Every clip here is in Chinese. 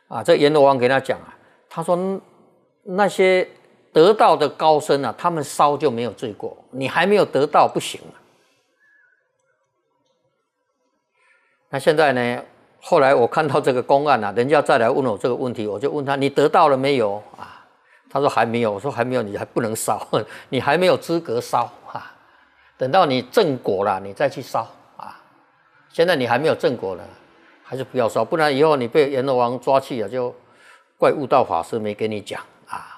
这阎罗王给他讲啊，他说那些得道的高僧啊，他们烧就没有罪过，你还没有得到不行啊。那现在呢？后来我看到这个公案啊，人家再来问我这个问题，我就问他：你得到了没有啊？他说还没有。我说还没有，你还不能烧，你还没有资格烧啊。等到你正果了，你再去烧啊。现在你还没有正果呢，还是不要烧，不然以后你被阎罗王抓去了，就怪悟道法师没跟你讲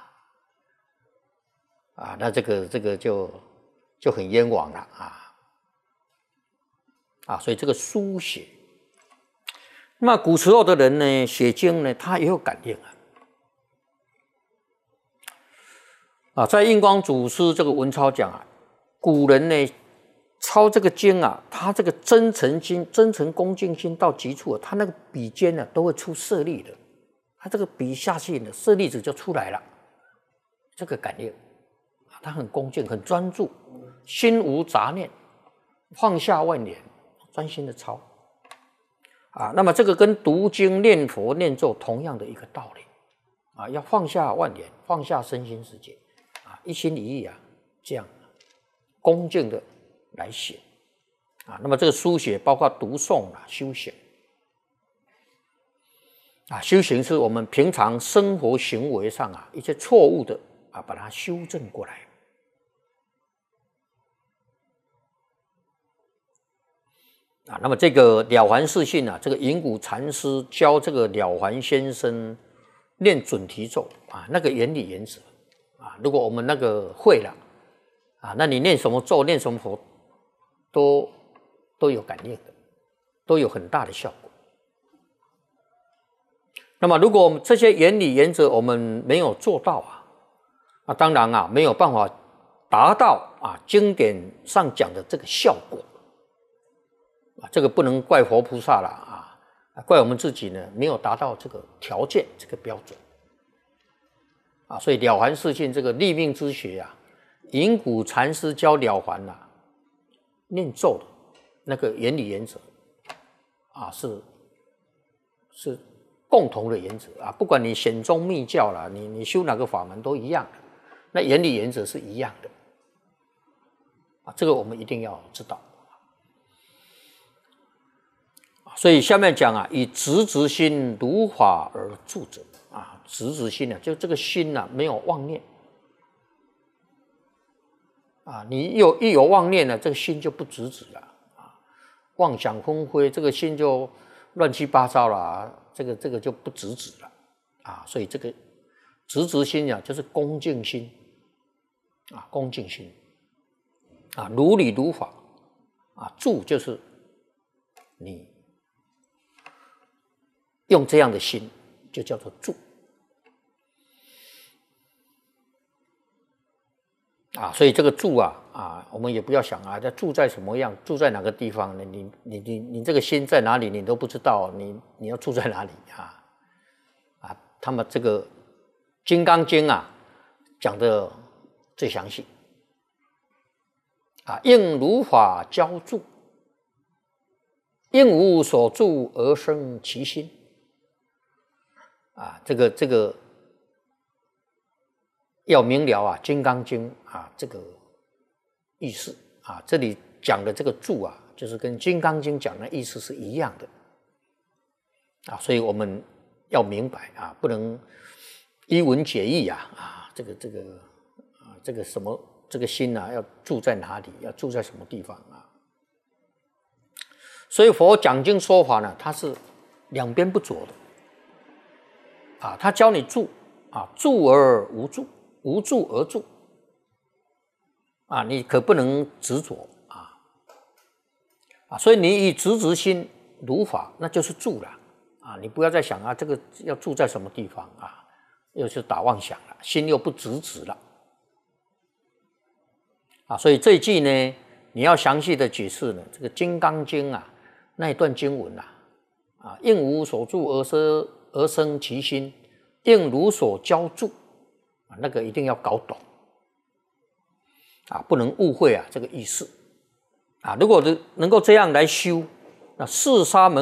那这个就很冤枉了所以这个书写。那古时候的人呢，写经呢，他也有感应在印光祖师这个文钞讲古人呢抄这个经他这个真诚心、真诚恭敬心到极处他那个笔尖都会出舍利的，他这个笔下去呢，舍利子就出来了，这个感应他很恭敬、很专注，心无杂念，放下万念，专心的抄。那么这个跟读经、念佛、念咒同样的一个道理要放下万念，放下身心世界一心一意这样恭敬的来写那么这个书写包括读诵修行修行是我们平常生活行为上一些错误的把它修正过来。那么这个了凡四训这个隐谷禅师教这个了凡先生念准提咒那个原理原则如果我们那个会了那你念什么咒、念什么佛都有感应的，都有很大的效果。那么如果我们这些原理原则我们没有做到当然没有办法达到经典上讲的这个效果这个不能怪佛菩萨了怪我们自己呢没有达到这个条件、这个标准所以了凡四训这个立命之学隐谷禅师教了凡念咒的那个原理原则是共同的原则不管你显宗密教啦，你修哪个法门都一样的，那原理原则是一样的这个我们一定要知道。所以下面讲以直直心如法而住者直直心就这个心没有妄念你一有妄念这个心就不直直了妄想纷飞，这个心就乱七八糟了这个就不直直了所以这个直直心就是恭敬心恭敬心如理如法住就是你用这样的心就叫做住所以这个住我们也不要想住在什么样，住在哪个地方呢？你这个心在哪里你都不知道，你要住在哪里他们这个《金刚经》讲的最详细应如法教住，应无所住而生其心这个要明了《金刚经》这个意思这里讲的这个住就是跟《金刚经》讲的意思是一样的所以我们要明白不能一文解义这个什么这个心要住在哪里，要住在什么地方所以佛讲经说法呢，它是两边不着的他教你住住而无住，无住而住你可不能执着所以你以直直心如法，那就是住了你不要再想这个要住在什么地方又是打妄想了，心又不直直了所以这一句呢，你要详细的解释呢，这个《金刚经》那一段经文应无所住而生其心，应如所教住那个一定要搞懂不能误会这个意思如果能够这样来修，那四沙门